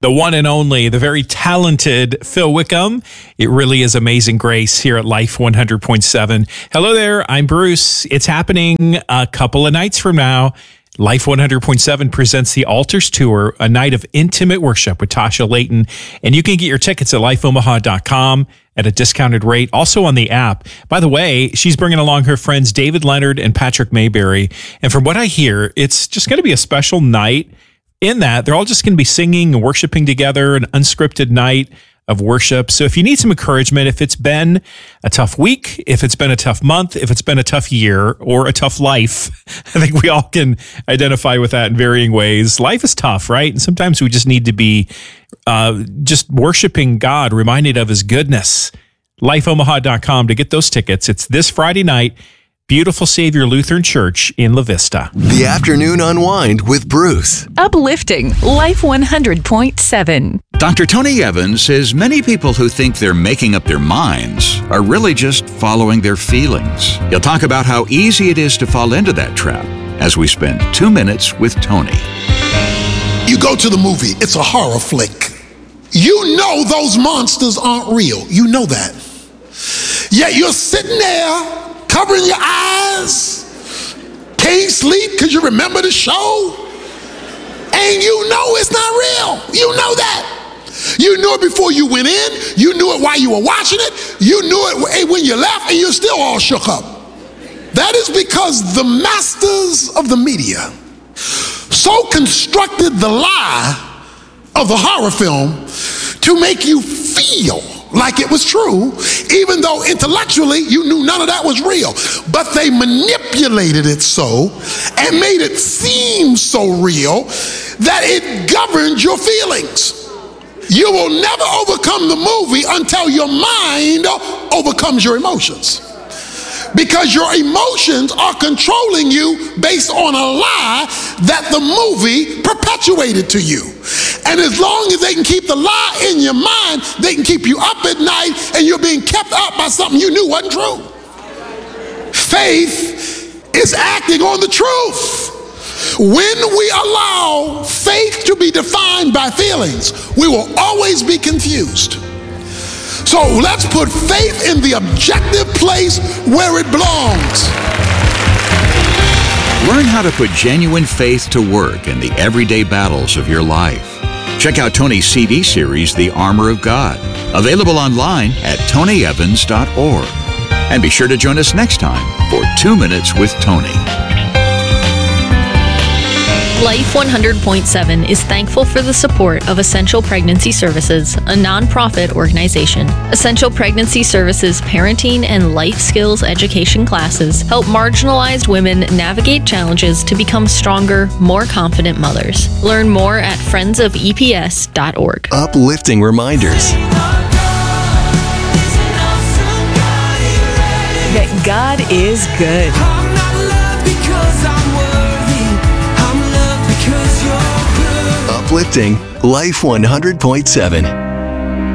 The one and only, the very talented Phil Wickham. It really is Amazing Grace here at Life 100.7. Hello there, I'm Bruce. It's happening a couple of nights from now. Life 100.7 presents the Altars Tour, a night of intimate worship with Tasha Layton. And you can get your tickets at lifeomaha.com at a discounted rate, also on the app. By the way, she's bringing along her friends David Leonard and Patrick Mayberry. And from what I hear, it's just going to be a special night in that they're all just going to be singing and worshiping together, an unscripted night of worship. So if you need some encouragement, if it's been a tough week, if it's been a tough month, if it's been a tough year or a tough life, I think we all can identify with that in varying ways. Life is tough, right? And sometimes we just need to be just worshiping God, reminded of his goodness. LifeOmaha.com to get those tickets. It's this Friday night. Beautiful Savior Lutheran Church in La Vista. The Afternoon Unwind with Bruce. Uplifting Life 100.7. Dr. Tony Evans says many people who think they're making up their minds are really just following their feelings. He'll talk about how easy it is to fall into that trap as we spend 2 minutes with Tony. You go to the movie, it's a horror flick. You know those monsters aren't real. You know that. Yet you're sitting there covering your eyes, can't sleep because you remember the show, and you know it's not real. You know that. You knew it before you went in. You knew it while you were watching it. You knew it when you left, and you're still all shook up. That is because the masters of the media so constructed the lie of the horror film to make you feel like it was true, even though intellectually you knew none of that was real. But they manipulated it so and made it seem so real that it governed your feelings. You will never overcome the movie until your mind overcomes your emotions. Because your emotions are controlling you based on a lie that the movie perpetuated to you. And as long as they can keep the lie in your mind, they can keep you up at night and you're being kept up by something you knew wasn't true. Faith is acting on the truth. When we allow faith to be defined by feelings, we will always be confused. So let's put faith in the objective place where it belongs. Learn how to put genuine faith to work in the everyday battles of your life. Check out Tony's CD series, The Armor of God, available online at tonyevans.org. And be sure to join us next time for 2 Minutes with Tony. Life 100.7 is thankful for the support of Essential Pregnancy Services, a nonprofit organization. Essential Pregnancy Services parenting and life skills education classes help marginalized women navigate challenges to become stronger, more confident mothers. Learn more at friendsofeps.org. Uplifting reminders. That God is good. I'm not loved because I'm worthy. I'm loved because you're good. Uplifting Life 100.7.